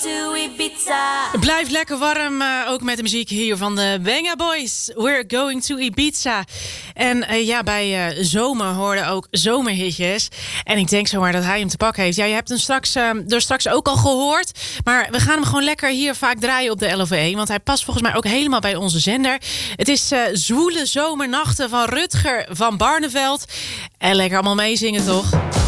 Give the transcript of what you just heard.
to Ibiza. Blijf lekker warm, ook met de muziek hier van de Venga Boys. We're going to Ibiza. En bij zomer hoorden ook zomerhitjes. En ik denk zomaar dat hij hem te pakken heeft. Ja, je hebt hem straks ook al gehoord. Maar we gaan hem gewoon lekker hier vaak draaien op de LOVE. Want hij past volgens mij ook helemaal bij onze zender. Het is Zwoele Zomernachten van Rutger van Barneveld. En lekker allemaal meezingen, toch?